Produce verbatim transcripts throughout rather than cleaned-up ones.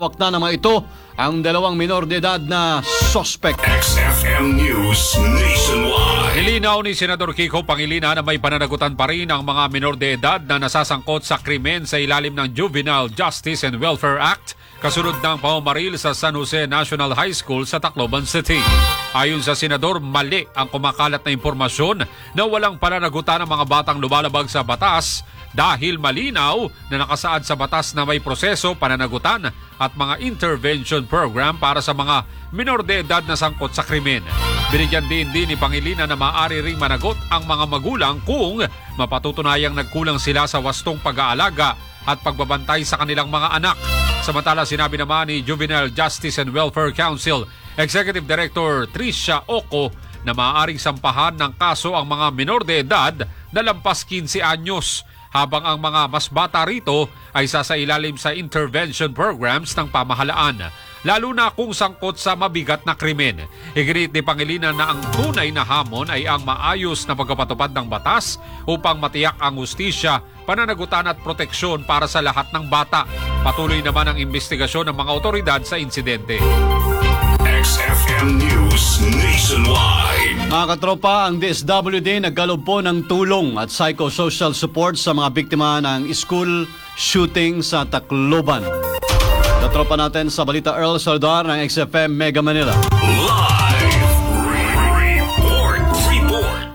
Hawak na naman ito ang dalawang minor de edad na suspect. X F M News Nationwide. Nilinaw ni Senador Kiko Pangilinan na may pananagutan pa rin ang mga minor de edad na nasasangkot sa krimen sa ilalim ng Juvenile Justice and Welfare Act kasunod ng pamamaril sa San Jose National High School sa Tacloban City. Ayon sa Senador, mali ang kumakalat na impormasyon na walang pananagutan ng mga batang lumalabag sa batas dahil malinaw na nakasaad sa batas na may proseso, pananagutan at mga intervention program para sa mga minor de edad na sangkot sa krimen. Binigyan din din ni Pangilinan na maaari ring managot ang mga magulang kung mapatutunayang nagkulang sila sa wastong pag-aalaga at pagbabantay sa kanilang mga anak. Samantala, sinabi naman ni Juvenile Justice and Welfare Council Executive Director Tricia Oco na maaaring sampahan ng kaso ang mga minor de edad na lampas quince anyos, habang ang mga mas bata rito ay sasailalim sa intervention programs ng pamahalaan, lalo na kung sangkot sa mabigat na krimen. Iginit ni Pangilinan na ang tunay na hamon ay ang maayos na pagpapatupad ng batas upang matiyak ang hustisya, pananagutan at proteksyon para sa lahat ng bata. Patuloy naman ang investigasyon ng mga otoridad sa insidente. X F M News Nationwide. Mga katropa, ang D S W D nagkaloob po ng tulong at psychosocial support sa mga biktima ng school shooting sa Tacloban. Katropa natin sa Balita, Earl Saldar ng X F M Mega Manila. Live report, report.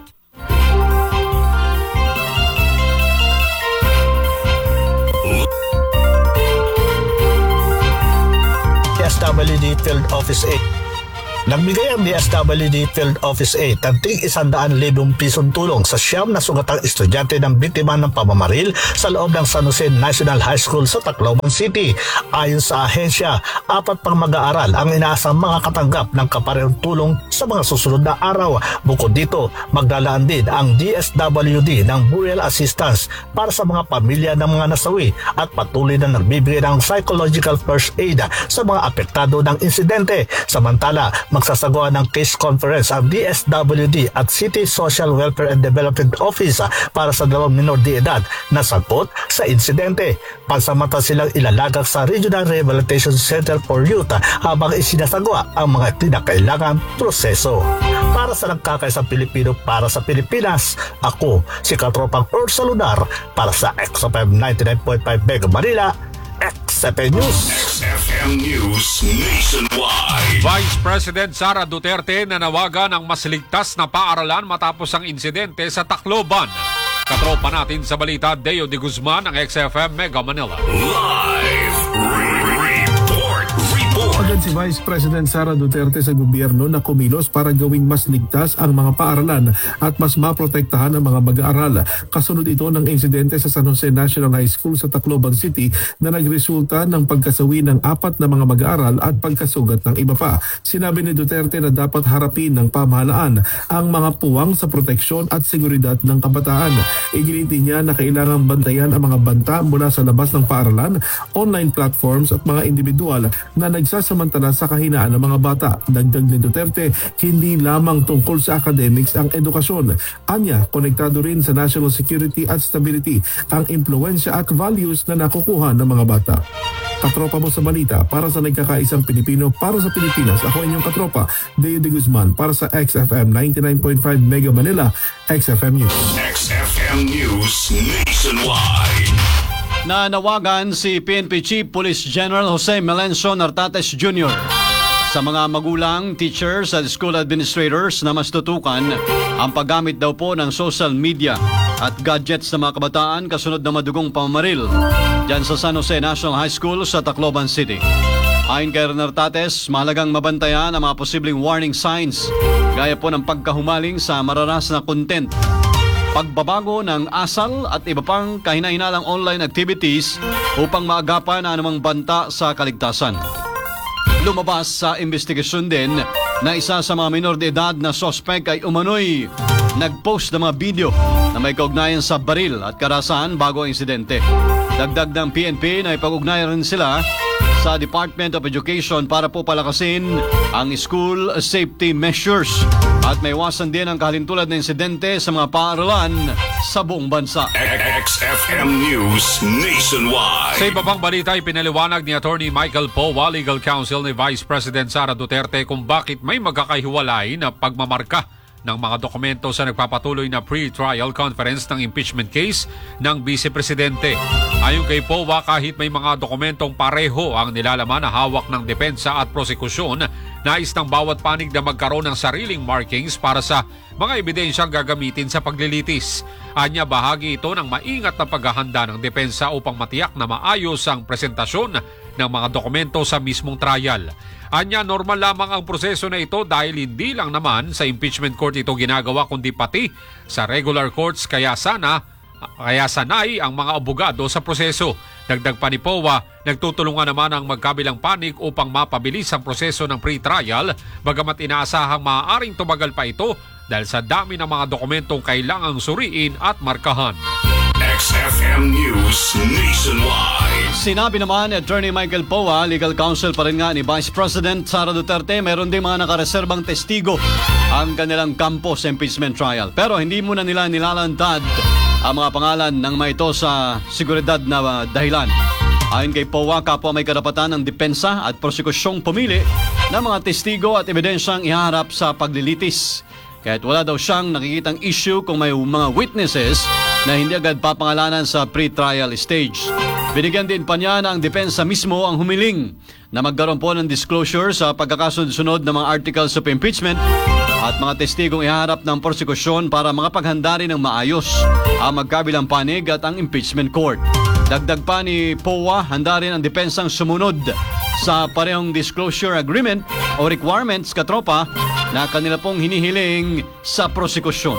S W D Field Office eight. Nagbigay ang D S W D Field Office eight ng tig isandaan libong pisong tulong sa siyam na sugatang estudyante ng biktima ng pamamaril sa loob ng San Jose National High School sa Tacloban City. Ayon sa ahensya, apat pang mag-aaral ang inaasang mga katanggap ng kaparehong tulong sa mga susunod na araw. Bukod dito, maglalaan din ang D S W D ng burial assistance para sa mga pamilya ng mga nasawi at patuloy na nagbibigay ng psychological first aid sa mga apektado ng insidente. Samantala, magsasagawa ng case conference ang D S W D at City Social Welfare and Development Office para sa dalawang minor de edad na sangkot sa insidente. Pansamanta silang ilalagak sa Regional Rehabilitation Center for Youth habang isinasagawa ang mga tinakailangan proseso. Para sa nagkakaisang Pilipino para sa Pilipinas, ako si Katropang Earl Saludar para sa X F M ninety-nine point five Mega Manila, X F M News. X F M News Nationwide. Vice President Sara Duterte nanawagan ng mas ligtas na paaralan matapos ang insidente sa Tacloban. Katropa natin sa balita, Deo de Guzman ng X F M Mega Manila. Live report, report. Agad si Vice President Sara Duterte sa gobyerno na kumilos para gawing mas ligtas ang mga paaralan at mas maprotektahan ang mga mag-aaral. Kasunod ito ng insidente sa San Jose National High School sa Tacloban City na nagresulta ng pagkasawi ng apat na mga mag-aaral at pagkasugat ng iba pa. Sinabi ni Duterte na dapat harapin ng pamahalaan ang mga puwang sa proteksyon at seguridad ng kabataan. Iginiti niya na kailangang bantayan ang mga banta mula sa labas ng paaralan, online platforms at mga individual na nagsasamantala sa kahinaan ng mga bata. Dagdag ni Duterte, hindi lamang tungkol sa academics ang edukasyon. Anya, konektado rin sa national security at stability ang impluensya at values na nakukuha ng mga bata. Katropa mo sa balita para sa nagkakaisang Pilipino para sa Pilipinas. Ako inyong katropa, Deo de Guzman para sa X F M ninety-nine point five Mega Manila, X F M News. X F M News Nationwide. Nanawagan si P N P Chief Police General Jose Melencio Nartates Junior sa mga magulang, teachers at school administrators na mas tutukan ang paggamit daw po ng social media at gadgets ng mga kabataan kasunod ng madugong pamamaril dyan sa San Jose National High School sa Tacloban City. Ayon kay Nartates, mahalagang mabantayan ang mga posibleng warning signs gaya po ng pagkahumaling sa mararas na content, pagbabago ng asal at iba pang kahina-hinalang online activities upang maagapan ang anumang banta sa kaligtasan. Lumabas sa investigasyon din na isa sa mga minor de edad na suspect ay umano'y nag-post ng mga video na may kaugnayan sa baril at karasan bago ang insidente. Dagdag ng P N P na ipag-ugnayan rin sila sa Department of Education para po palakasin ang school safety measures at may iwasan din ang kalintulad na insidente sa mga paaralan sa buong bansa. X F M News Nationwide. Sa iba pang balita, ipinaliwanag ni Attorney Michael Powa, Legal Counsel ni Vice President Sara Duterte kung bakit may magkakahiwalay na pagmamarka ng mga dokumento sa nagpapatuloy na pre-trial conference ng impeachment case ng Vice Presidente. Ayon kay Powa, kahit may mga dokumentong pareho ang nilalaman na hawak ng depensa at prosekusyon, nais ng bawat panig na magkaroon ng sariling markings para sa mga ebidensyang gagamitin sa paglilitis. Anya, bahagi ito ng maingat na paghahanda ng depensa upang matiyak na maayos ang presentasyon ng mga dokumento sa mismong trial. Anya, normal lamang ang proseso na ito dahil hindi lang naman sa impeachment court ito ginagawa kundi pati sa regular courts, kaya sana kaya sanay ang mga abogado sa proseso. Dagdag pa ni Powa, nagtutulungan naman ang magkabilang panig upang mapabilis ang proseso ng pre-trial, bagamat inaasahang maaaring tumagal pa ito dahil sa dami ng mga dokumentong kailangang suriin at markahan. X F M News Nationwide. Sinabi naman ni Attorney Michael Powa, Legal Counsel pa rin nga ni Vice President Sara Duterte, meron din mga nakareserbang testigo ang kanilang kampo sa impeachment trial. Pero hindi muna nila nilalantad ang mga pangalan ng mga ito sa seguridad na dahilan. Ayon kay Powa, kapwa may karapatan ng depensa at prosekusyong pumili ng mga testigo at ebidensyang iharap sa paglilitis. Kahit wala daw siyang nakikitang issue kung may mga witnesses na hindi agad papangalanan sa pre-trial stage. Binigyan din pa niya na ang depensa mismo ang humiling na magkaroon po ng disclosure sa pagkakasunod-sunod ng mga articles of impeachment at mga testigong iharap ng prosekusyon para makapaghanda rin ng maayos ang magkabilang panig at ang impeachment court. Dagdag pa ni Powa, handa rin ang depensang sumunod sa parehong disclosure agreement o requirements katropa na kanila pong hinihiling sa prosekusyon.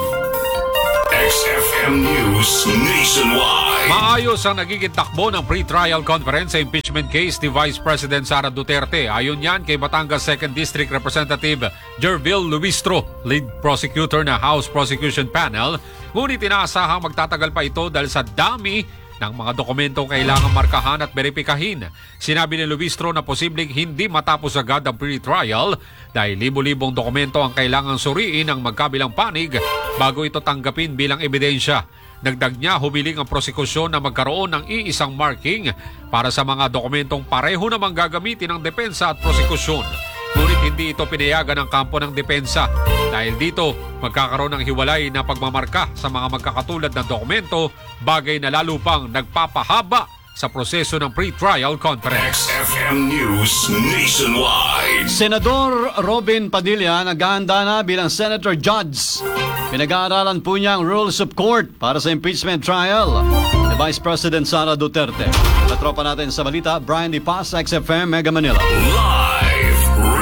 X F M News Nationwide. Maayos ang nagiging takbo ng pre-trial conference sa impeachment case ni Vice President Sara Duterte. Ayon yan kay Batangas second District Representative Jervil Luistro, lead prosecutor na House Prosecution Panel. Ngunit inaasahang magtatagal pa ito dahil sa dami ng mga dokumentong kailangang markahan at beripikahin. Sinabi ni Luistro na posibleng hindi matapos agad ang pre-trial dahil libo-libong dokumento ang kailangang suriin ng magkabilang panig bago ito tanggapin bilang ebidensya. Dagdag niya, humiling ang prosekusyon na magkaroon ng iisang marking para sa mga dokumentong pareho namang gagamitin ng depensa at prosekusyon. Ngunit hindi ito pinayagan ng kampo ng depensa. Dahil dito, magkakaroon ng hiwalay na pagmamarka sa mga magkakatulad na dokumento, bagay na lalo pang nagpapahaba sa proseso ng pre-trial conference. X F M News Nationwide. Senador Robin Padilla naghahanda na bilang Senator Judge. Pinag-aaralan po niya ang rules of court para sa impeachment trial ni Vice President Sara Duterte. Katropa natin sa balita, Brian Di Paz, X F M Mega Manila. Live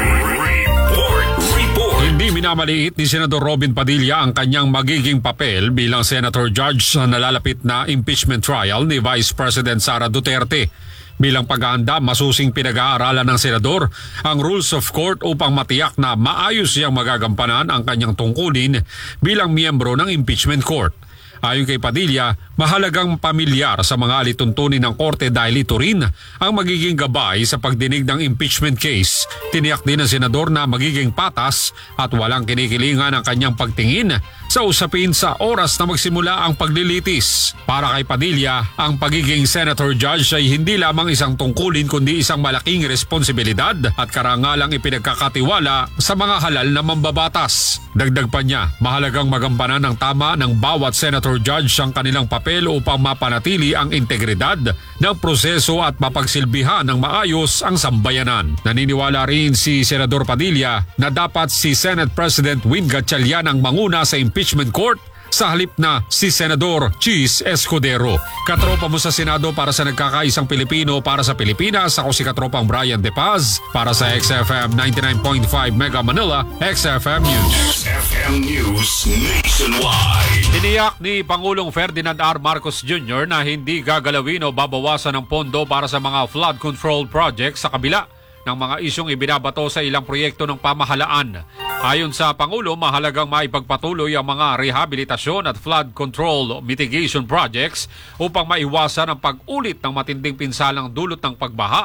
report. Report. Hindi minamaliit ni Senador Robin Padilla ang kanyang magiging papel bilang Senator Judge sa nalalapit na impeachment trial ni Vice President Sara Duterte. Bilang paghahanda, masusing pinag-aaralan ng senador ang rules of court upang matiyak na maayos siyang magagampanan ang kanyang tungkulin bilang miyembro ng impeachment court. Ayon kay Padilla, mahalagang pamilyar sa mga alituntunin ng korte dahil ito rin ang magiging gabay sa pagdinig ng impeachment case. Tiniyak din ng senador na magiging patas at walang kinikilingan ang kanyang pagtingin sa usapin sa oras na magsimula ang paglilitis. Para kay Padilla, ang pagiging Senator Judge ay hindi lamang isang tungkulin kundi isang malaking responsibilidad at karangalang ipinagkakatiwala sa mga halal na mambabatas. Dagdag pa niya, mahalagang magampanan ng tama ng bawat Senator Judge ang kanilang papel upang mapanatili ang integridad ng proseso at mapagsilbihan ng maayos ang sambayanan. Naniniwala rin si Senador Padilla na dapat si Senate President Win Gatchalian ang manguna sa impeachment court sa halip na si Senador Cheese Escudero. Katropa mo sa Senado para sa nagkakaisang Pilipino para sa Pilipinas. Ako si Katropang Brian De Paz para sa X F M ninety-nine point five Mega Manila, X F M News. X F M News Nationwide. Tiniyak ni Pangulong Ferdinand R. Marcos Junior na hindi gagalawin o babawasan ng pondo para sa mga flood control projects sa kabila ng mga isyong ibinabato sa ilang proyekto ng pamahalaan. Ayon sa Pangulo, mahalagang maipagpatuloy ang mga rehabilitasyon at flood control mitigation projects upang maiwasan ang pag-ulit ng matinding pinsalang dulot ng pagbaha,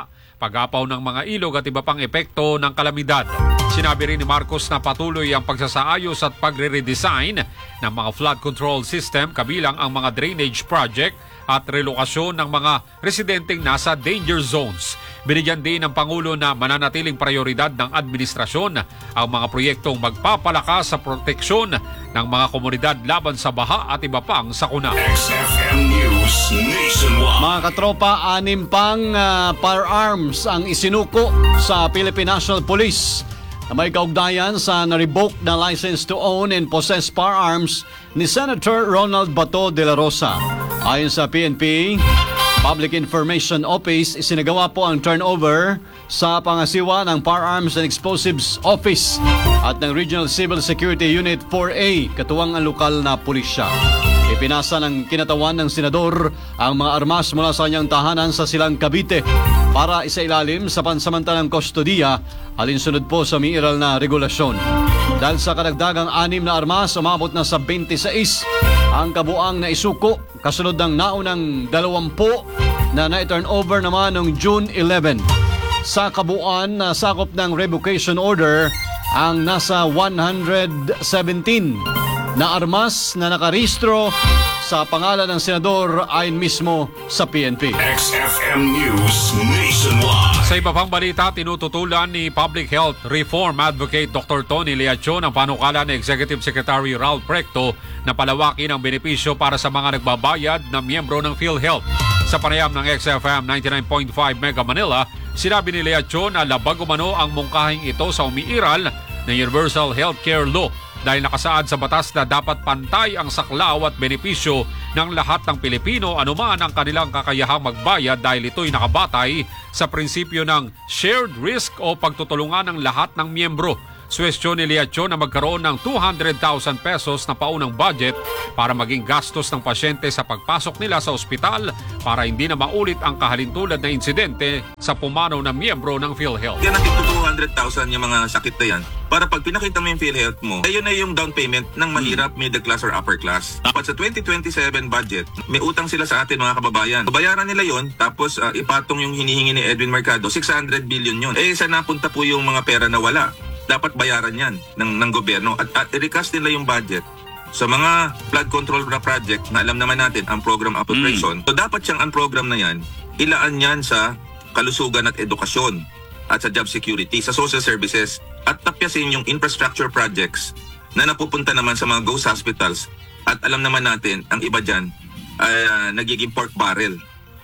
pag-apaw ng mga ilog at iba pang epekto ng kalamidad. Sinabi rin ni Marcos na patuloy ang pagsasaayos at pagre-redesign ng mga flood control system kabilang ang mga drainage project at relokasyon ng mga residenteng nasa danger zones. Binigyan din ng Pangulo na mananatiling prioridad ng administrasyon ang mga proyektong magpapalakas sa proteksyon ng mga komunidad laban sa baha at iba pang sakuna. X F M News Nationwide. Mga katropa, anim pang uh, firearms ang isinuko sa Philippine National Police na may kaugnayan sa na-revoke na license to own and possess firearms ni Senator Ronald Bato de la Rosa. Ayon sa P N P, Public Information Office, isinagawa po ang turnover sa pangasiwa ng Firearms and Explosives Office at ng Regional Civil Security Unit four A, katuwang ang lokal na pulisya. Ipinasa ng kinatawan ng senador ang mga armas mula sa kanyang tahanan sa Silang Cavite para isailalim sa pansamantalang kustodiya alinsunod po sa umiiral na regulasyon. Dahil sa kadagdagang anim na armas, umabot na sa twenty-six ang kabuang na isuko, kasunod ng naunang dalawampu na na-turn over naman noong June eleven. Sa kabuuan na sakop ng revocation order, ang nasa one hundred seventeen na armas na nakarehistro sa pangalan ng senador ayon mismo sa P N P. X F M News Nationwide. Sa iba pang balita, tinututulan ni Public Health Reform Advocate Doctor Tony Leachon ang panukala ni Executive Secretary Ralph Recto na palawakin ang benepisyo para sa mga nagbabayad na miyembro ng PhilHealth. Sa panayam ng X F M ninety-nine point five Mega Manila, sinabi ni Leachon na labag umano ang mungkahing ito sa umiiral na Universal Healthcare Law dahil nakasaad sa batas na dapat pantay ang saklaw at benepisyo ng lahat ng Pilipino anuman ang kanilang kakayahang magbayad dahil ito'y nakabatay sa prinsipyo ng shared risk o pagtutulungan ng lahat ng miyembro. Suwestyon ni Leachon na magkaroon ng two hundred thousand pesos na paunang budget para maging gastos ng pasyente sa pagpasok nila sa ospital para hindi na maulit ang kahalintulad na insidente sa pumanaw na miyembro ng PhilHealth. Yan ang two hundred thousand yung mga sakit na yan. Para pag pinakita mo yung PhilHealth mo, ayun na yung down payment ng mahirap, middle class or upper class. Dapat sa twenty twenty-seven budget, may utang sila sa atin mga kababayan. Babayaran nila yon, tapos uh, ipatong yung hinihingi ni Edwin Mercado, six hundred billion yun. Eh, saan napunta po yung mga pera na wala? Dapat bayaran yan ng, ng gobyerno at, at i-recast nila yung budget sa mga flood control na project na alam naman natin ang program appropriation. Mm. So dapat siyang ang program na yan, ilaan yan sa kalusugan at edukasyon at sa job security, sa social services at tapyasin yung infrastructure projects na napupunta naman sa mga ghost hospitals at alam naman natin ang iba dyan ay uh, nagiging pork barrel.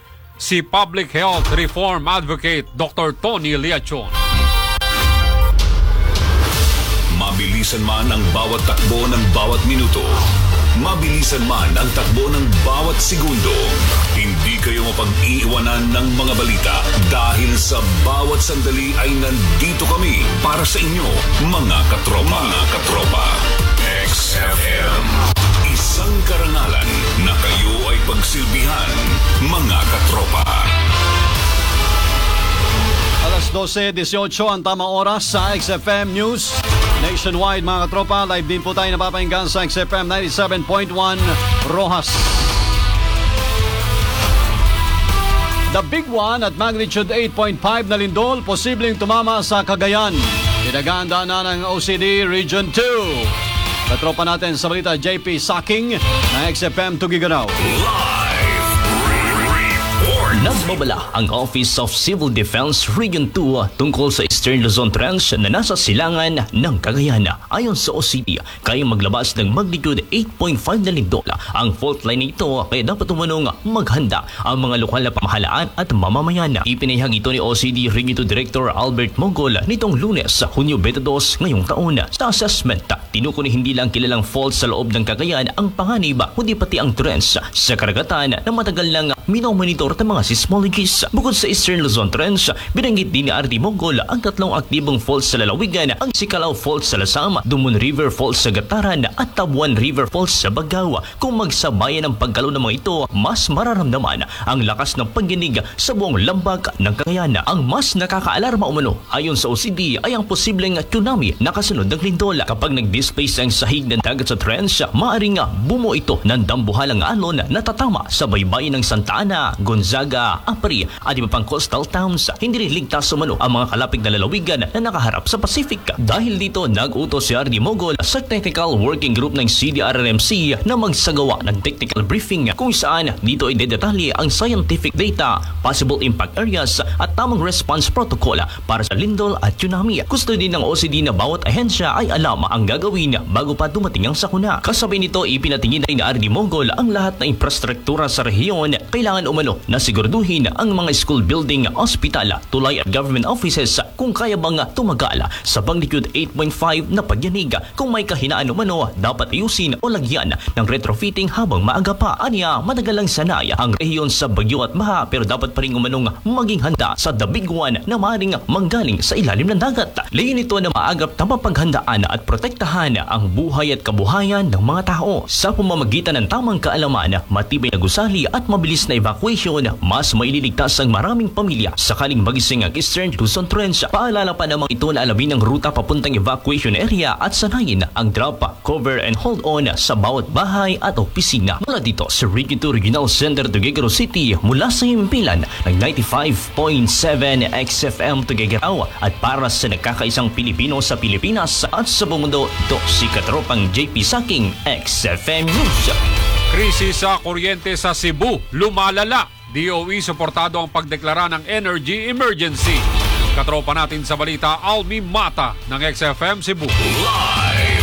Si Public Health Reform Advocate Doctor Tony Leachon. Mabilisan man ang bawat takbo ng bawat minuto. Mabilisan man ang takbo ng bawat segundo. Hindi kayo mapag-iiwanan ng mga balita dahil sa bawat sandali ay nandito kami para sa inyo, mga katropa. Mga katropa. X F M. Isang karangalan na kayo ay pagsilbihan, mga katropa. Alas twelve eighteen ang tamang oras sa X F M News Nationwide, mga katropa. Live din po tayo napapahinggan sa X F M ninety-seven point one Rojas. The big one at magnitude eight point five na lindol posibleng tumama sa Cagayan. Tinaganda na ng O C D Region two. Katropa natin sa balita, J P Saking ng X F M Tugigaraw. Live report. Nagbabala ang Office of Civil Defense Region two tungkol sa Eastern Luzon Trench na nasa silangan ng Cagayan. Ayon sa O C D, kaya maglabas ng magnitude eight point five na lindol ang fault line nito, kaya dapat umanong maghanda ang mga lokal na pamahalaan at mamamayan. Ipinahayag ito ni O C D Region two Director Albert Mogol nitong Lunes, Hunyo twenty-two ngayong taon. Sa assessment, tinuko ni hindi lang kilalang fault sa loob ng Cagayan ang panganib, kundi pati ang trench sa karagatan na matagal lang minomonitor ng mga seismologists. Bukod sa Eastern Luzon Trench, binanggit din ni R D Mogol ang tatlong aktibong fault sa lalawigan, ang Sicalao Fault sa Lasam, Dumon River Fault sa Gataran at Tabuan River Fault sa Bagao. Kung magsabayan ang pagkalo ng mga ito, mas mararamdaman ang lakas ng pagginig sa buong lambak ng Cagayan. Ang mas nakakaalarma umano ayon sa O C D ay ang posibleng tsunami na kasunod ng lindol. Kapag nag-displace ang sahig ng dagat sa trench, maaaring bumuo ito ng dambuhalang alon na tatama sa baybayin ng Santa Ana, Gonzaga Apri at iba pang coastal towns. Hindi rin ligtas umano ang mga kalapig na lalawigan na nakaharap sa Pacific. Dahil dito, nag-utos si R D Mogol sa Technical Working Group ng C D R R M C na magsagawa ng technical briefing kung saan dito idedetalye ang scientific data, possible impact areas at tamang response protocol para sa lindol at tsunami. Gusto din ng O C D na bawat ahensya ay alam ang gagawin bago pa dumating ang sakuna. Kasabay nito, ipinatingin na ni R D Mogol ang lahat ng infrastruktura sa rehiyon. Kailangan umano na siguraduhin ang mga school building, ospital, tulay at government offices kung kaya bang tumagal sa magnitude eight point five na pagyanig. Kung may kahinaan umano, dapat ayusin o lagyan ng retrofitting habang maaga pa. Anya, matagal lang sanay ang rehiyon sa bagyo at baha pero dapat pa rin umanong maging handa sa the big one na maaaring manggaling sa ilalim ng dagat. Layon nito na maagap na mapaghandaan at protektahan ang buhay at kabuhayan ng mga tao. Sa pamamagitan ng tamang kaalaman, matibay na gusali at mabilis na evacuation, mas maililigtas ang maraming pamilya sakaling magising ang Eastern Luzon Trench. Paalala pa namang ito na alamin ang ruta papuntang evacuation area at sanayin ang drop, cover and hold on sa bawat bahay at opisina. Mula dito sa Region two Regional Center Tuguegarao City, mula sa himpilan ng ninety-five point seven X F M Tuguegarao at para sa nagkakaisang Pilipino sa Pilipinas at sa buong mundo, ito si Katropang J P Saking, X F M News. Krisis sa kuryente sa Cebu, lumalala. D O E suportado ang pagdeklara ng energy emergency. Katropa natin sa balita, Almi Mata ng X F M Cebu. Live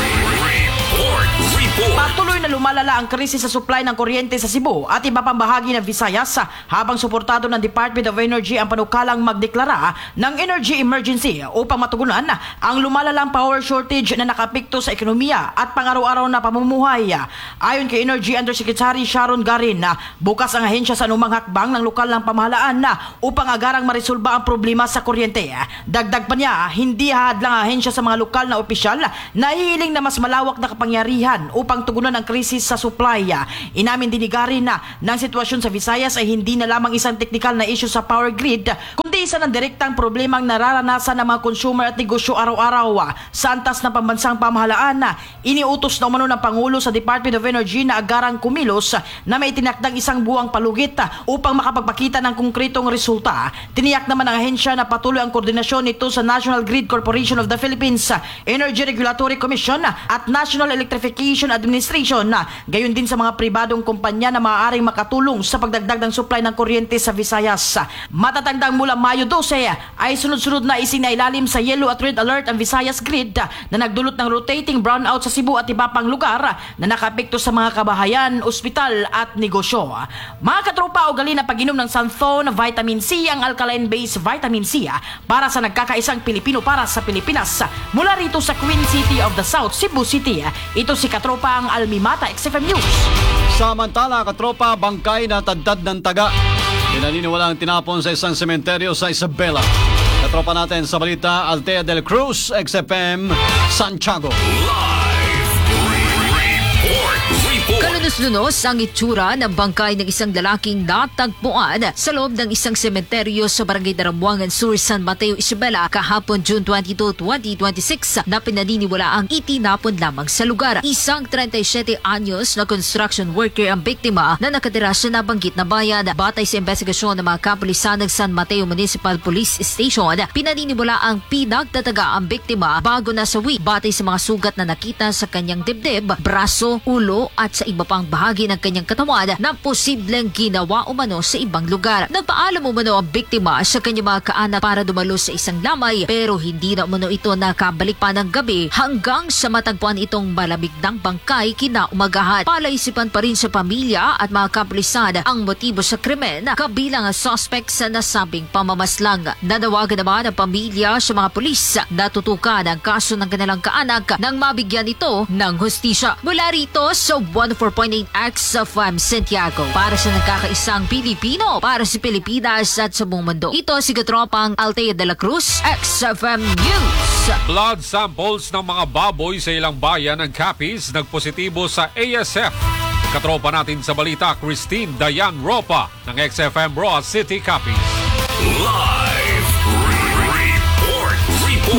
report, report. Patuloy na lumalala ang krisis sa supply ng kuryente sa Cebu at iba pang bahagi ng Visayas habang suportado ng Department of Energy ang panukalang magdeklara ng energy emergency upang matugunan ang lumalalang power shortage na nakapikto sa ekonomiya at pang-araw-araw na pamumuhay. Ayon kay Energy Undersecretary Sharon Garin, bukas ang ahensya sa anumang hakbang ng lokal ng pamahalaan upang agarang marisolba ang problema sa kuryente. Dagdag pa niya, hindi hahadlang ang ahensya sa mga lokal na opisyal na hihiling na mas malawak na kapangyarihan upang tugunan ang krisis sa supply. Inamin din ni Garin na ng sitwasyon sa Visayas ay hindi na lamang isang technical na issue sa power grid, kundi isa ng direktang problemang nararanasan ng mga consumer at negosyo araw-araw. Sa antas ng pambansang pamahalaan, iniutos na umano ng Pangulo sa Department of Energy na agarang kumilos na may tinakdang isang buwang palugit upang makapagpakita ng konkretong resulta. Tiniyak naman ng ahensya na patuloy ang koordinasyon nito sa National Grid Corporation of the Philippines, Energy Regulatory Commission at National Electrification Administration, gayon din sa mga pribadong kumpanya na maaaring makatulong sa pagdagdag ng supply ng kuryente sa Visayas. Matatandang mula Mayo twelve ay sunod-sunod na isinailalim sa yellow at red alert ang Visayas Grid na nagdulot ng rotating brownout sa Cebu at iba pang lugar na nakapekto sa mga kabahayan, ospital at negosyo. Mga katropa, ugali na pag-inom ng Santhone Vitamin C, ang alkaline-based vitamin C para sa nagkakaisang Pilipino para sa Pilipinas. Mula rito sa Queen City of the South, Cebu City, ito si Katropa ang Almi Mata, X F M News. Samantala, katropa, bangkay na tadtad ng taga. Pinaniniwalang tinapon sa isang sementeryo sa Isabela. Katropa natin sa balita, Altea del Cruz, X F M, Santiago. Live report, report. Kalunos-lunos ang itsura ng bangkay ng isang lalaking natagpuan sa loob ng isang sementeryo sa Barangay Daramwangan Sur, San Mateo, Isabela kahapon June twenty-second, twenty twenty-six na pinaniniwala ang itinapon lamang sa lugar. Isang thirty-seven anyos na construction worker ang biktima na nakatira sa nabanggit na bayan. Batay sa investigasyon ng mga kapulisan ng San Mateo Municipal Police Station, pinaniniwala ang pinagtataga ang biktima bago nasawi batay sa mga sugat na nakita sa kanyang dibdib, braso, ulo at sa iba pang bahagi ng kanyang katawan na posibleng ginawa umano sa ibang lugar. Nagpaalam umano ang biktima sa kanyang mga kaanak para dumalo sa isang lamay pero hindi na umano ito nakabalik pa ng gabi hanggang sa matagpuan itong malamig ng bangkay kinaumagahan. Palaisipan pa rin sa pamilya at mga kapulisan ang motibo sa krimen kabilang ang suspect sa nasabing pamamaslang. Nanawagan naman ang pamilya sa mga pulis na tutukan ang kaso ng kanilang kaanak nang mabigyan ito ng hustisya. Mula rito sa one oh four point eight X F M Santiago, para sa nagkakaisang Pilipino para sa Pilipinas at sa buong mundo, ito si Katropang Altea de la Cruz, X F M News. Blood samples ng mga baboy sa ilang bayan ng Capiz nagpositibo sa A S F. Katropa natin sa balita, Christine Dayan Ropa ng X F M Roa City, Capiz. Live report, report. Nagpala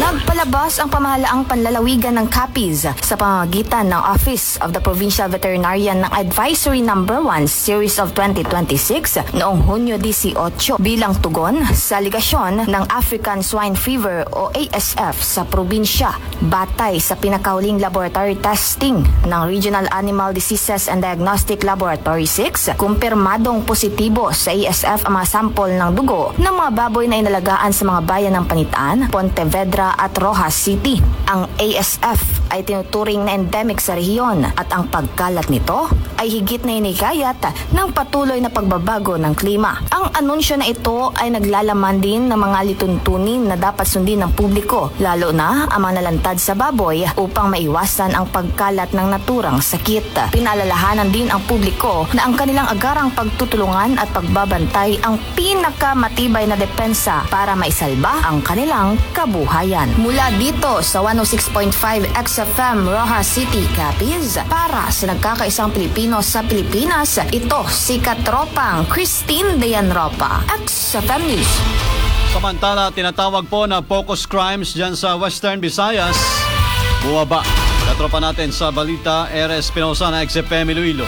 Inilabas ang pamahalaang panlalawigan ng Capiz sa pamamagitan ng Office of the Provincial Veterinarian ng Advisory number one Series of twenty twenty-six noong Hunyo eighteen bilang tugon sa aligasyon ng African Swine Fever o A S F sa probinsya. Batay sa pinakauling laboratory testing ng Regional Animal Diseases and Diagnostic Laboratory six, kumpirmadong positibo sa A S F ang mga sample ng dugo ng mga baboy na inalagaan sa mga bayan ng Panitaan, Pontevedra at Rojas City. Ang A S F ay tinuturing na endemic sa rehiyon at ang pagkalat nito ay higit na inikayat ng patuloy na pagbabago ng klima. Ang anunsyo na ito ay naglalaman din ng mga lituntunin na dapat sundin ng publiko, lalo na ang mga nalantad sa baboy upang maiwasan ang pagkalat ng naturang sakit. Pinaalalahanan din ang publiko na ang kanilang agarang pagtutulungan at pagbabantay ang pinakamatibay na depensa para maisalba ang kanilang kabuhayan. Mula dito sa one oh six point five X F M Rojas City, Capiz, para sa nagkakaisang Pilipino sa Pilipinas, ito si Katropang Christine Dayanropa, X F M News. Samantala, tinatawag po na focus crimes dyan sa Western Visayas. Buwaba. Katropa natin sa balita, R S Espinosa na X F M Iloilo.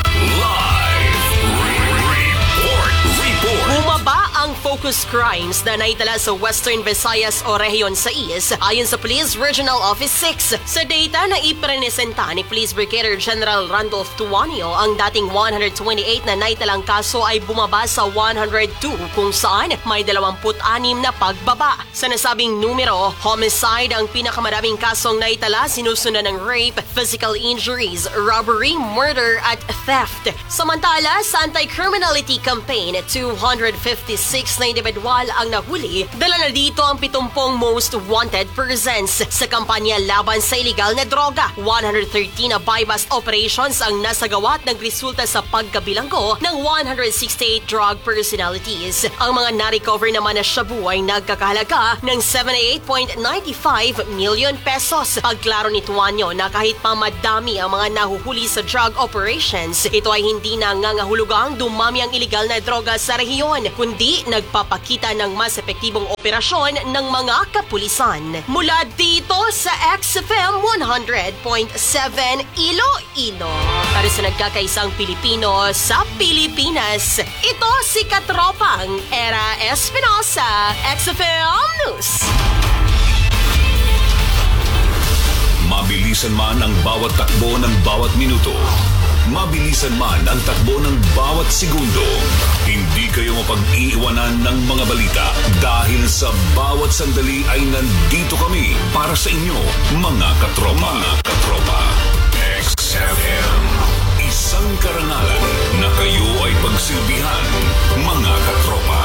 Bumaba ang focus crimes na naitala sa Western Visayas o Rehiyon sais ayon sa Police Regional Office six. Sa data na iprenesenta ni Police Brigadier General Randolph Tuanio, ang dating one hundred twenty-eight na naitalang kaso ay bumaba sa one hundred two kung saan may twenty-six na pagbaba. Sa nasabing numero, homicide ang pinakamaraming kasong naitala, sinusundan ng rape, physical injuries, robbery, murder at theft. Samantala, sa anti-criminality campaign, two hundred fifty-six na individual ang nahuli. Dala na dito ang pitongpong most wanted persons. Sa kampanya laban sa illegal na droga, one hundred thirteen na buy-bust operations ang nasagawa at nagresulta sa pagkabilanggo ng one hundred sixty-eight drug personalities. Ang mga na-recover naman na shabu ay nagkakahalaga ng seventy-eight point nine five million pesos. Pagklaro ni Tuanyo na kahit pa madami ang mga nahuhuli sa drug operations, ito ay hindi nangangahulugang dumami ang illegal na droga sa rehiyon, kundi nagpapakita ng mas epektibong operasyon ng mga kapulisan. Mula dito sa X F M one hundred point seven Iloilo, para sa nagkakaisang Pilipino sa Pilipinas, ito si Katropang Era Espinosa, X F M News. Mabilisan man ang bawat takbo ng bawat minuto, mabilisan man ang takbo ng bawat segundo, hindi kayo mapag-iiwanan ng mga balita dahil sa bawat sandali ay nandito kami para sa inyo, mga katropa. Mga katropa. X F M. Isang karangalan na kayo ay pagsilbihan, mga katropa.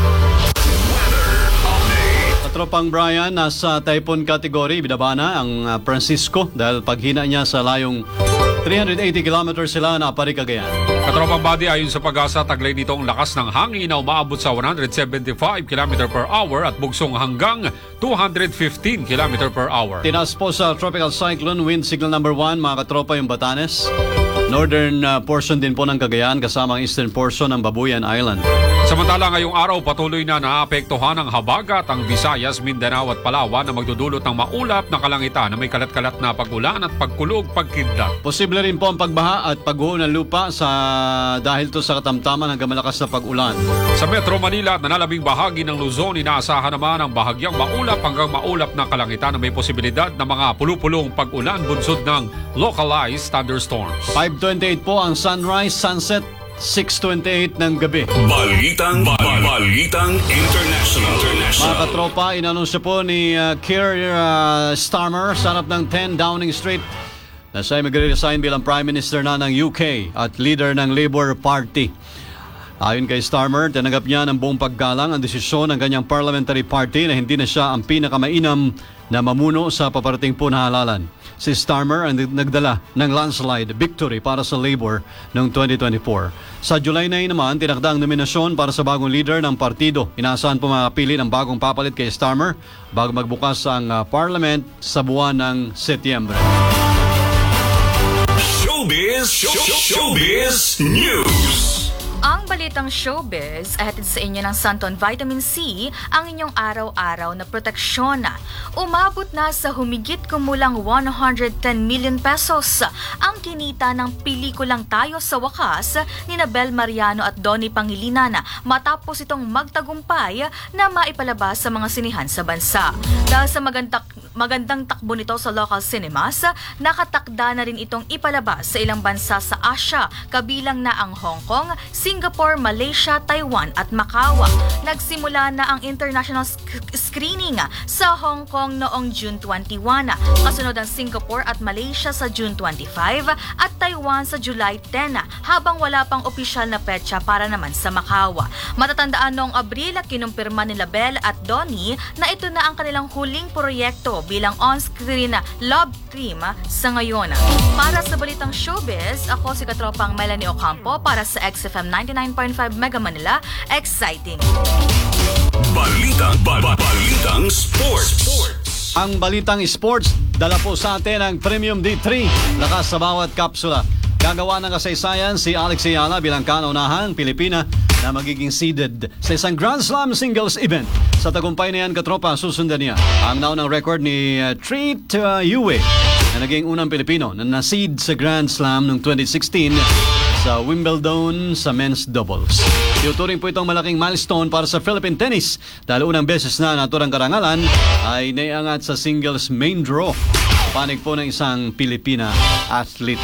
Katropang Brian, nasa typhoon category, binaba na ang uh, Francisco dahil paghina niya sa layong three hundred eighty kilometers sila na Apari, Cagayan. Katropang Body, ayon sa Pag-asa, taglay nito ang lakas ng hangin na umaabot sa one hundred seventy-five kilometers per hour at bugsong hanggang two hundred fifteen kilometers per hour. Tinaas po sa tropical cyclone, wind signal number one, mga katropa, yung Batanes. Northern uh, portion din po ng Cagayan kasama ang eastern portion ng Babuyan Island. Samantala, ngayong araw patuloy na naapektuhan ng habagat ang Visayas, Mindanao at Palawan na magdudulot ng maulap na kalangitan na may kalat-kalat na pag-ulan at pagkulog, pagkidlat. Posible rin po ang pagbaha at pagguho ng lupa sa dahil to sa katamtaman hanggang malakas na pag-ulan. Sa Metro Manila at nanalabing bahagi ng Luzon, inaasahan naman ang bahagyang maulap hanggang maulap na kalangitan na may posibilidad ng mga pulupulong pag-ulan bunsod ng localized thunderstorms. five twenty-eight po ang sunrise, sunset, six twenty-eight ng gabi. Balitang, bal- Balitang International. International. Mga katropa, inanunsyo po ni uh, Keir uh, Starmer sa harap ng ten Downing Street na siya ay magre-resign bilang Prime Minister na ng U K at leader ng Labour Party. Ayon kay Starmer, tinanggap niya ng buong paggalang ang desisyon ng kanyang parliamentary party na hindi na siya ang pinakamainam na mamuno sa paparating po na halalan. Si Starmer ang nagdala ng landslide victory para sa Labour noong twenty twenty-four. Sa July nine naman, tinakda ang nominasyon para sa bagong leader ng partido. Inaasahan po makapili ng bagong papalit kay Starmer bago magbukas ang uh, parliament sa buwan ng Setyembre. Showbiz, show, showbiz News. Ang balitang showbiz, ahatid sa inyo ng Santon Vitamin C ang inyong araw-araw na proteksyon. Umabot na sa humigit kumulang one hundred ten million pesos ang kinita ng pelikulang Tayo sa Wakas ni Bel Mariano at Donnie Pangilinan matapos itong magtagumpay na maipalabas sa mga sinihan sa bansa. Dahil sa magandang, magandang takbo nito sa local cinemas, nakatakda na rin itong ipalabas sa ilang bansa sa Asia, kabilang na ang Hong Kong, Singapore, Malaysia, Taiwan at Macau. Nagsimula na ang international sk- screening sa Hong Kong noong June twenty-one, kasunod ang Singapore at Malaysia sa June twenty-five at Taiwan sa July ten, habang wala pang opisyal na petsa para naman sa Macau. Matatandaan noong Abril, kinumpirma ni Bel at Donnie na ito na ang kanilang huling proyekto bilang on-screen love team sa ngayon. Para sa balitang showbiz, ako si katropang Melanie Ocampo para sa X F M ninety-nine point five Mega Manila. Exciting! Balitang, ba, ba, balitang sports. Ang balitang sports, dala po sa atin ang Premium D three. Lakas sa bawat kapsula. Gagawa ng kasaysayan si Alex Ayala bilang kauna-unahang Pilipina na magiging seeded sa isang Grand Slam singles event. Sa tagumpay na yan, katropa, susundan niya ang naunang record ni uh, Treat uh, Yue na naging unang Pilipino na na-seed sa Grand Slam noong twenty sixteen sa Wimbledon sa men's doubles. Tinuturing po itong malaking milestone para sa Philippine tennis dahil unang beses na naturang karangalan ay naiangat sa singles main draw. Panig po ng isang Pilipina athlete.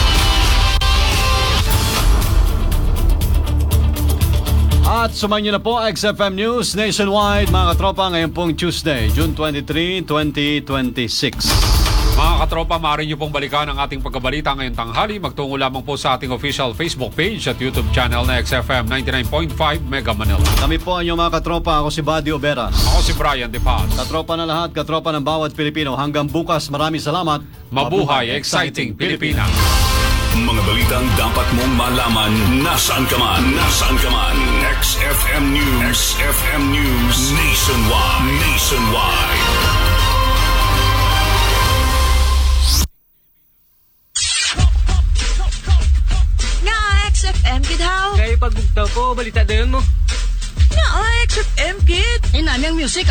At sumayin na po X F M News Nationwide, mga katropa, ngayon pong Tuesday, June twenty-three, twenty twenty-six. Mga katropa, maaari niyo pong balikan ang ating pagkabalita ngayong tanghali. Magtungo lamang po sa ating official Facebook page at YouTube channel na X F M ninety-nine point five Mega Manila. Kami po ang inyong mga katropa. Ako si Buddy Oberas. Ako si Brian De Paz. Katropa na lahat, katropa ng bawat Pilipino. Hanggang bukas, maraming salamat. Mabuhay, exciting Pilipinas. Mga balitang dapat mong malaman nasaan ka man. Nasaan ka man. X F M News. X F M News. Nationwide. Nationwide. Nga, X F M, kid, how? Kaya pagbugtaw ko, balita din mo. Nga, X F M, kid. Eh, nami ang music.